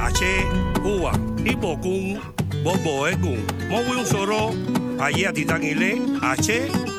Aceh, Ua, Ibu Kung, Bobo Egung, Mawung Soro, Ayat Ditangile, Aceh,